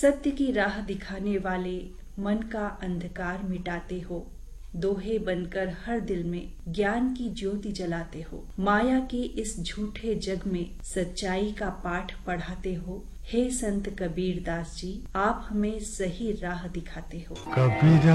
सत्य की राह दिखाने वाले मन का अंधकार मिटाते हो। दोहे बनकर हर दिल में ज्ञान की ज्योति जलाते हो। माया की इस झूठे जग में सच्चाई का पाठ पढ़ाते हो। हे संत कबीर दास जी, आप हमें सही राह दिखाते हो।